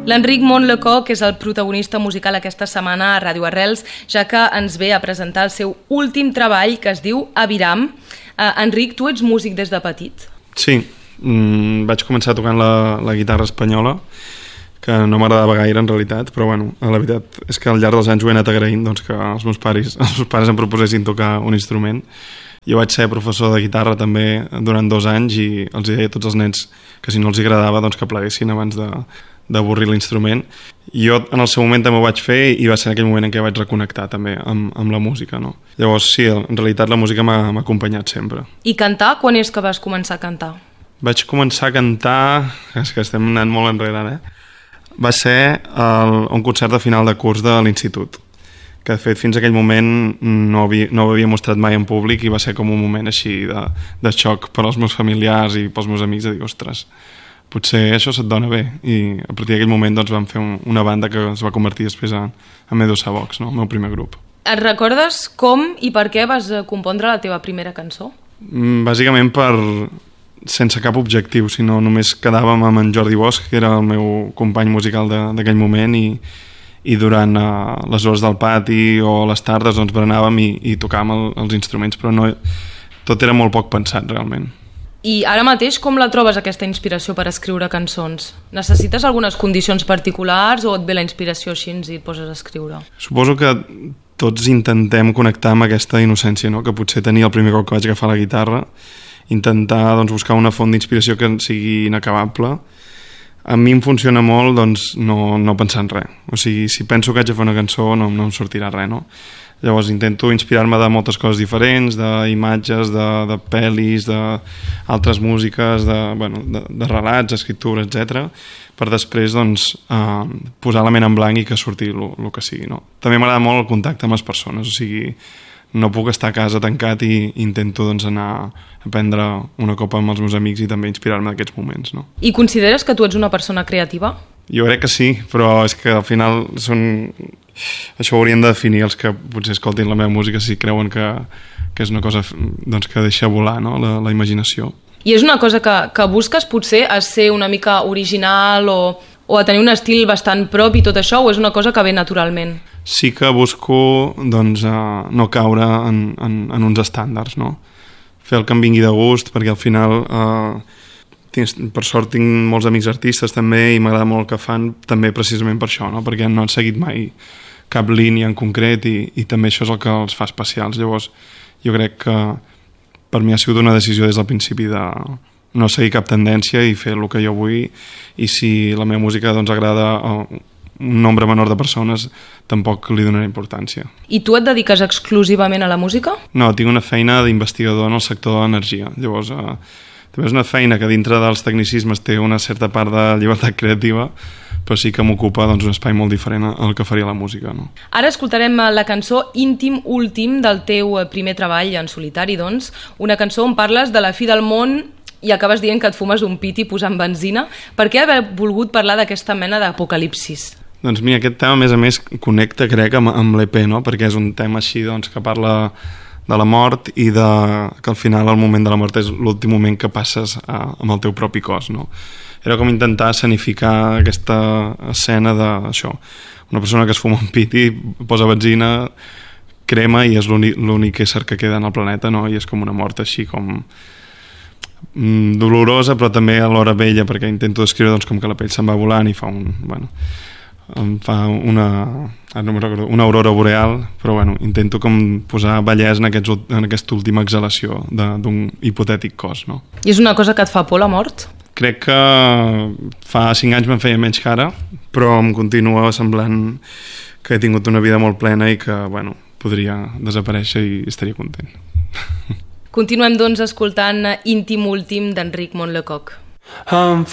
L'Enric Montlecoq és el protagonista musical aquesta setmana a Ràdio Arrels, ja que ens ve a presentar el seu últim treball, que es diu Aviram. Enric, tu ets músic des de petit? Sí, vaig començar tocant la guitarra espanyola, que no m'agradava gaire en realitat, però bueno, la veritat és que al llarg dels anys ho he anat agraint, doncs, que els meus pares em proposessin tocar un instrument. Jo vaig ser professor de guitarra també durant 2 anys i els deia a tots els nens que si no els agradava doncs que pleguessin abans d'avorrir l'instrument. Jo en el seu moment també ho vaig fer i va ser en aquell moment en què vaig reconnectar també amb la música, no? Llavors sí, en realitat la música m'ha acompanyat sempre. I cantar, quan és que vas començar a cantar? Vaig començar a cantar, és que estem anant molt enrere, va ser un concert de final de curs de l'institut, que de fet fins a aquell moment no ho havia mostrat mai en públic i va ser com un moment així de xoc per als meus familiars i pels meus amics, de dir, ostres, potser això se't dona bé. I a partir d'aquell moment doncs, vam fer una banda que es va convertir després en Medusa Vox, no? El meu primer grup. Et recordes com i per què vas compondre la teva primera cançó? Bàsicament sense cap objectiu, sinó només quedàvem amb en Jordi Bosch, que era el meu company musical d'aquell moment, i durant les hores del pati o les tardes doncs berenàvem i tocàvem els instruments, però no, tot era molt poc pensat realment. I ara mateix com la trobes, aquesta inspiració per escriure cançons? Necessites algunes condicions particulars o et ve la inspiració així i et poses a escriure? Suposo que tots intentem connectar amb aquesta innocència, no? Que potser tenia el primer cop que vaig agafar la guitarra, intentar doncs, buscar una font d'inspiració que sigui inacabable. A mi em funciona molt doncs, no pensar en res. O sigui, si penso que haig de fer una cançó no em sortirà res, no? Llavors intento inspirar-me de moltes coses diferents, d'imatges, de pel·lis, d'altres músiques, de relats, escriptura, etc, per després doncs, posar la ment en blanc i que surti el que sigui, no? També m'agrada molt el contacte amb les persones, o sigui, no puc estar a casa tancat i intento doncs, anar a prendre una copa amb els meus amics i també inspirar-me en aquests moments, no? I consideres que tu ets una persona creativa? Jo crec que sí, però és que al final això ho haurien de definir els que potser escoltin la meva música si creuen que és una cosa doncs, que deixa volar, no? la imaginació. I és una cosa que busques potser a ser una mica original o a tenir un estil bastant propi i tot això, o és una cosa que ve naturalment? Sí que busco doncs, no caure en uns estàndards, no? Fer el que em vingui de gust, perquè al final per sort tinc molts amics artistes també i m'agrada molt el que fan també precisament per això, no? Perquè no han seguit mai cap línia en concret i també això és el que els fa especials. Llavors jo crec que per mi ha sigut una decisió des del principi de no seguir cap tendència i fer el que jo vull, i si la meva música doncs, agrada a un nombre menor de persones tampoc li donaré importància. I tu et dediques exclusivament a la música? No, tinc una feina d'investigador en el sector de l'energia. Llavors també és una feina que dintre dels tecnicismes té una certa part de llibertat creativa, però sí que m'ocupa doncs, un espai molt diferent al que faria la música, no? Ara escoltarem la cançó Íntim Últim del teu primer treball en solitari, doncs, una cançó on parles de la fi del món i acabes dient que et fumes un piti posant benzina. Per què haver volgut parlar d'aquesta mena d'apocalipsis? Doncs mira, aquest tema a més connecta, crec, amb l'EP, no? Perquè és un tema així doncs, que parla de la mort i que al final el moment de la mort és l'últim moment que passes amb el teu propi cos, no? Era com intentar escenificar aquesta escena d'això. Una persona que es fuma un piti, posa benzina, crema i és l'únic ésser que queda en el planeta, no? I és com una mort així com dolorosa però també alhora bella, perquè intento descriure doncs, com que la pell se'n va volant i fa una aurora boreal, però intento com posar bellesa en aquesta última exhalació d'un hipotètic cos, no? I és una cosa que et fa por, la mort? Crec que fa 5 anys me'n feia menys cara, però em continua semblant que he tingut una vida molt plena i que podria desaparèixer i estaria content. Continuem doncs escoltant Íntim Últim d'Enric Montlecoq. Em